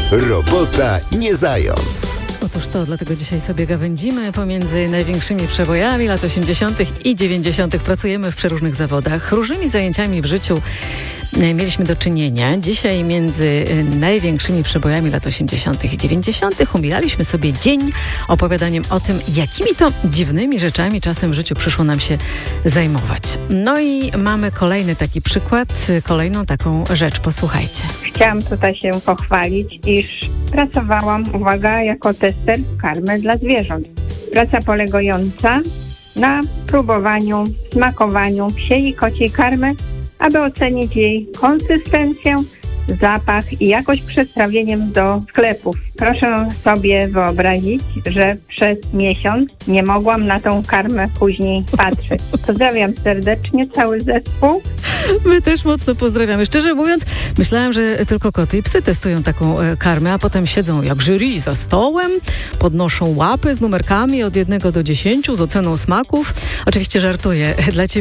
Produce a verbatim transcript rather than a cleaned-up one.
Robota nie zając. Otóż to, dlatego dzisiaj sobie gawędzimy pomiędzy największymi przebojami lat osiemdziesiątych i dziewięćdziesiątych. Pracujemy w przeróżnych zawodach. Różnymi zajęciami w życiu mieliśmy do czynienia. Dzisiaj między największymi przebojami lat osiemdziesiątych i dziewięćdziesiątych umilaliśmy sobie dzień opowiadaniem o tym, jakimi to dziwnymi rzeczami czasem w życiu przyszło nam się zajmować. No i mamy kolejny taki przykład, kolejną taką rzecz. Posłuchajcie. Chciałam tutaj się pochwalić, iż pracowałam, uwaga, jako tester karmy dla zwierząt. Praca polegająca na próbowaniu, smakowaniu psiej i kociej karmy, aby ocenić jej konsystencję, zapach i jakość przed trafieniem do sklepów. Proszę sobie wyobrazić, że przez miesiąc nie mogłam na tą karmę później patrzeć. Pozdrawiam serdecznie cały zespół. My też mocno pozdrawiamy. Szczerze mówiąc, myślałam, że tylko koty i psy testują taką e, karmę, a potem siedzą jak jury za stołem, podnoszą łapy z numerkami od jednego do dziesięciu z oceną smaków. Oczywiście żartuję. Dla ciebie